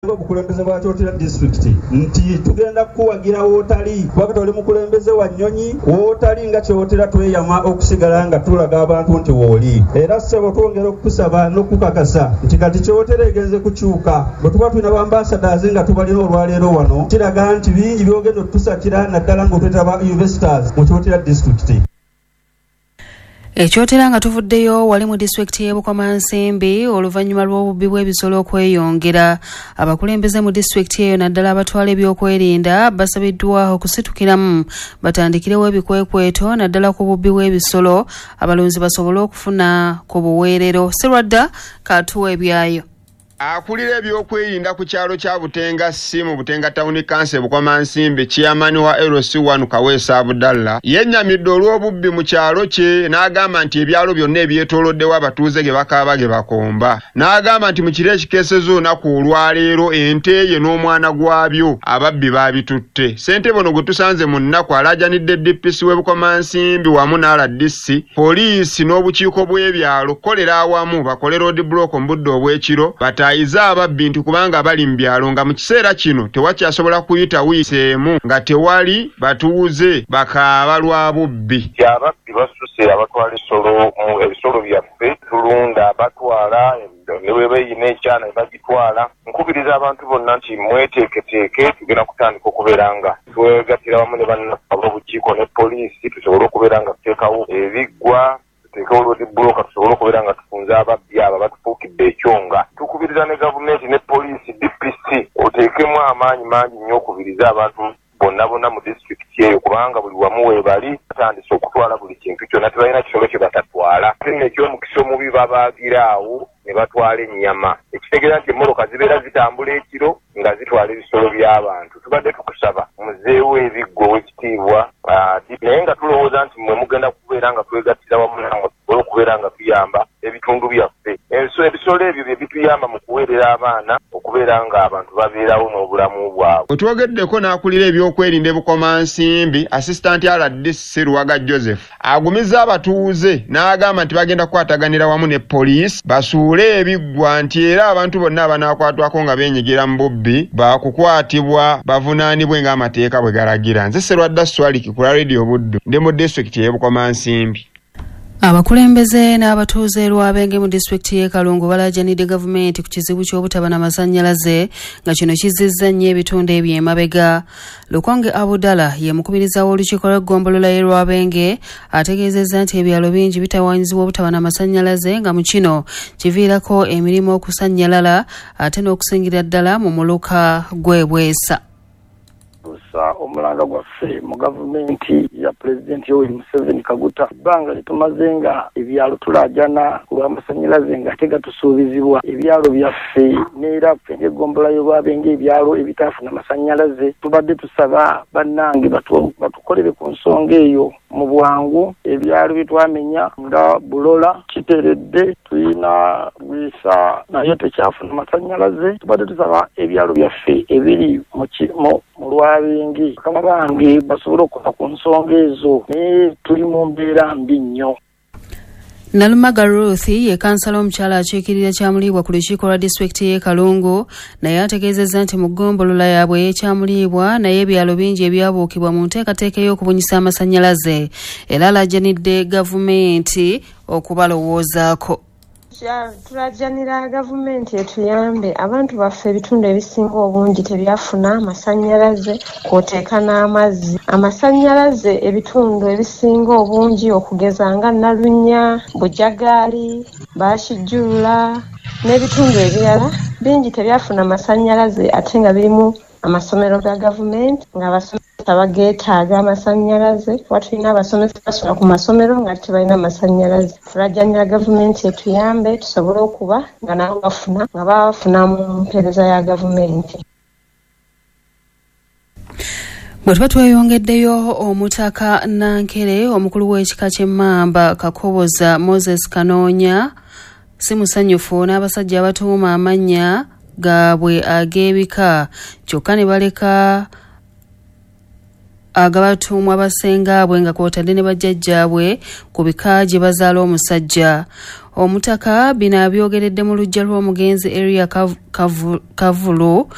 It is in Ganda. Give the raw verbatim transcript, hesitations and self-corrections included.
Obukulembeze bwa Kyotera district nti tugenda kuwagira wotali wakati oli mukulembeze wa Nnyonyi wotali nga Kyotera tweyama okusigala nga tulaga abantu nti woli era ssebo twongera okusaba n'okukakasa nti kati Kyotera egenze kukyuka bwe tuba tulina bambassadors nga tubalina olwaleero wano kiraga nti bingi byogenda otusakira naddala ng'otwetaba investors mu Kyotera district. Ekyotera nga tuvuddeyo wali mu disitulikiti y'e Bukomansimbi oluvannyuma lw'obubbi bw'ebisolo okweyongera. Abakulembeze mu disitulikiti eyo naddala abatwala ebyokwerinda basabiddwa okusitukiramu batandikirewo ebikwekweto naddala ku bubbi bw'ebisolo abalunzi basobole okufuna ku buweerero. Sirwadda katuwa ebyayo. Akulira ebyokwerinda ku kyalo kya Butenga si mu Butenga Town Council Bukomansimbi chairman wa L C one Kaweesa Abdallah yennyamidde olw'obubbi mu kyalo kye n'agamba nti ebyalo byonna ebyetooloddewo abatuuze ge bakaaba ge bakomba. N'agamba nti mu kiro ekikeesezza olunaku olwaleero ente ye n'omwana gwabyo ababbi baabitutte. Ssentebe ono gwe tusanze mu nnaku alaajanidde D P C w'e Bukomansimbi wamu n'R D C poliisi n'obukiiko bw'ebyalo kolera awamu bakole road block mu budde obw'ekiro bata iza ababbi nti kubanga bali mu byalo nga mu kiseera kino tewakyasobola kuyita wiiki emu nga tewali batuuze bakaaba lwa bubbi. Ababbi basuse abatwala ebisolo mu ebisolo byaffe tulunda batwala ne bwe bayina ekyana ne bagitwala. Nkubiriza abantu bonna nti mweteeketeeke tugenda kutandika okubeera nga twegattira wamu ne bannaffe ab'obukiiko ne poliisi tusobole okubeera nga tuteekawo ebiggwa tuteekawo road block tusobole okubeera nga tufunze ababbi abo batufuukidde ekyonga. Tukubiriza ne gavumenti ne poliisi D P C oteekemu amaanyi mangi nnyo okubiriza abantu bonna bonna mu disitulikiti eyo kubanga buli wamu weebali batandise okutwala buli kintu kyonna tebalina kisolo kye batatwala. Kino ekyomukisa omubi babaagira awo ne batwala ennyama ekitegeeza nti emmoloka zibeera zitambula ekiro nga zitwala ebisolo by'abantu. Tubadde tukusaba muzeewo ebiggo ow'ekitiibwa naye nga tulowooza nti mwe mugenda kubeera nga twegattira wamu namwe tusobole okubeera nga tuyamba ebitundu byaffe. Ebisolo ebyo bye bituyamba mu kuweerera abaana okubeera nga abantu babeerawo n'obulamu bwabwe. Otwogeddeko n'akulira ebyokwerinda e Bukomansimbi Assistant R D C Luwaga Joseph agumizza abatuuze n'agamba nti bagenda kukwataganira wamu ne poliisi basuule ebiggwa nti era abantu bonna abanaakwatwako nga beenyigira mu bubbi baakukwatibwa bavunaanibwe ng'amateeka bwe galagira. Nze Sserwadda Swaliki ku Radio Buddu ndi mu disitulikiti y'e Bukomansimbi. Abakulembeze n'abatuuze Lwabenge mu disitulikiti y'e Kalungu balaajanidde gavumenti ku kizibu ky'obutaba n'amasannyalaze nga kino kizizza nnyo ebitundu eby'emabega. Lukonge Abudala ye mukubiriza w'olukiiko lw'eggombolola y'e Lwabenge ategeezezza nti ebyalo bingi bitawaanyizibwa obutaba n'amasannyalaze nga mu kino kiviirako emirimu okusannyalala ate n'okusingira ddala mu muluka gw'ebwesa. Omulanga gwaffe mu gavumenti ya Pulezidenti Yoweri Museveni Kaguta ebbanga litumaze nga ebyalo tulaajana ku lw'amasannyalaze nga tegatusuubizibwa ebyalo byaffe n'era ffe ng'eggombolola y'Olwabenge ebyalo ebitaafuna amasannyalaze tubadde tusaba bannange batukolere ku nsonga eyo mu bwangu. Ebyalo bye twamenya nga Bulola kiteredde tulina Bwisa naye tekyafuna amasannyalaze. Tubadde tusaba ebyalo byaffe ebiri mu Lwabenge kama bange basobole okuva ku nsonga ezo naye tuli mu mbeera mbi nnyo. Nalumaga Ruth ye kansala omukyala akiikirira Kyamulibwa ku lukiiko lwa disitulikiti y'e Kalungu naye ategeezezza nti mu ggombolola yaabwe y'ekyamulibwa naye ebyalo bingi ebyabuukibwa mu nteekateeka y'okubunyisa amasannyalaze era alaajanidde gavumenti okubalowoozaako. Tulajanira gavumenti etuyambe abantu baffe ebitundu ebisinga obungi tebyafuna amasannyalaze kwoteeka n'amazzi. Amasannyalaze ebitundu ebisinga obungi okugeza nga Nalunya, Bujagaali, Baakijjula n'ebitundu ebirala bingi tebyafuna amasannyalaze ate nga birimu amasomero ga gavumenti ng'abasomesa bageetaaga amasannyalaze. Watulina abasomesa basula ku masomero nga tebalina amasannyalaze. Tulajanira gavumenti etuyambe tusobole okuba nga nabo bafuna nga bafuna mu mpeereza ya gavumenti. Bwe tuba tweyongeddeyo omutaka Nankere omukulu w'ekika ky'Emmamba Kakoboza Moses Kanoonya si musanyufu n'abasajja abatuuma amannya gaabwe ag'ebika kyokka ne baleka agabatumwa basengaabwe nga kwotadde ne bajjajjaabwe ku bika gye bazaala omusajja. Omutaka bino abyogeredde mu luggya lw'omugenzi Area Kavulu